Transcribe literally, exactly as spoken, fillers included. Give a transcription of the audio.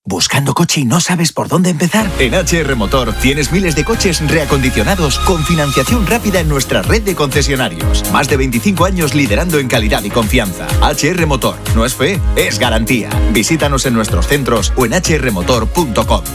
¿Buscando coche y no sabes por dónde empezar? En H R Motor tienes miles de coches reacondicionados con financiación rápida en nuestra red de concesionarios. Más de veinticinco años liderando en calidad y confianza. H R Motor. No es fe, es garantía. Visítanos en nuestros centros o en h r motor punto com.